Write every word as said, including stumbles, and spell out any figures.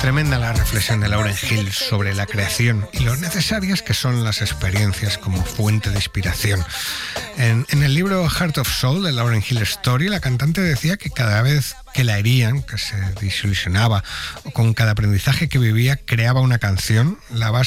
Tremenda la reflexión de Lauryn Hill sobre la creación y lo necesarias que son las experiencias como fuente de inspiración. En, en el libro Heart of Soul de Lauryn Hill Story, la cantante decía que cada vez que la herían, que se desilusionaba, o con cada aprendizaje que vivía, creaba una canción. La base